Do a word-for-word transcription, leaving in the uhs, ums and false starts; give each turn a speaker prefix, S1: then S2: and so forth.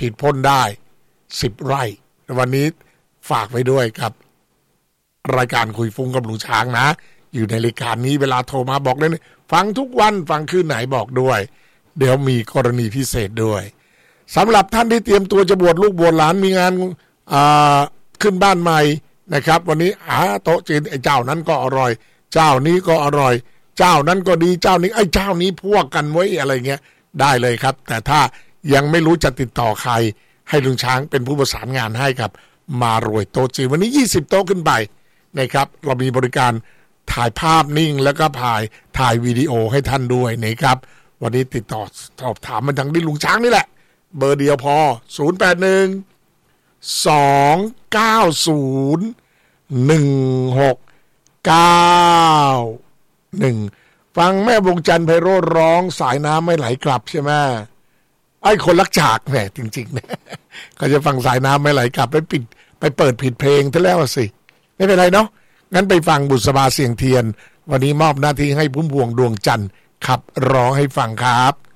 S1: ฉีดพ่นได้สิบไร่วันนี้ฝากไว้ด้วยครับรายการคุยฟุ้งกับลุงช้างนะอยู่ในรายการนี้เวลาโทรมาบอกได้เลยฟังทุกวันฟังคืนไหนบอกด้วยเดี๋ยวมีกรณีพิเศษด้วยสำหรับท่านที่เตรียมตัวจะบวชลูกบวชหลานมีงานขึ้นบ้านใหม่นะครับวันนี้หาโต๊ะจีนไอ้เจ้านั้นก็อร่อยเจ้านี้ก็อร่อยเจ้านั้นก็ดีเจ้านี้ไอ้เจ้านี้พวกกันไว้อะไรเงี้ยได้เลยครับแต่ถ้ายังไม่รู้จะติดต่อใครให้ลุงช้างเป็นผู้ประสานงานให้ครับมารวยโต๊ะจีนวันนี้ยี่สิบโต๊ะขึ้นไปนะครับเรามีบริการถ่ายภาพนิ่งแล้วก็ถ่ายถ่ายวิดีโอให้ท่านด้วยนะครับวันนี้ติดต่อสอบถามมาทางที่ลุงช้างนี่แหละเบอร์เดียวพอศูนย์ แปด หนึ่ง สอง เก้า ศูนย์ หนึ่ง หก เก้า หนึ่งฟังแม่วงจันทร์ไพโรจน์ร้องสายน้ำไม่ไหลกลับใช่ไหมไอ้คนรักจากแหมจริงๆนะเขาจะฟังสายน้ำไม่ไหลกลับไปปิดไปเปิดผิดเพลงซะแล้วสิไม่เป็นไรเนาะงั้นไปฟังบุษบาเสียงเทียนวันนี้มอบหน้าที่ให้พุ่มพวงดวงจันทร์ขับร้องให้ฟังครับ